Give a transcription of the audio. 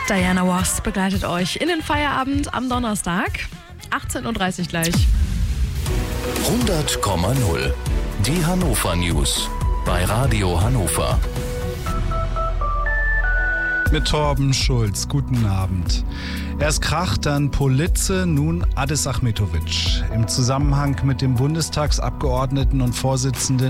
Diana Ross begleitet euch in den Feierabend am Donnerstag. 18.30 Uhr gleich. 100,0. Die Hannover News bei Radio Hannover. Mit Torben Schulz. Guten Abend. Erst Krach, dann Politze, nun Adis Ahmetović. Im Zusammenhang mit dem Bundestagsabgeordneten und Vorsitzenden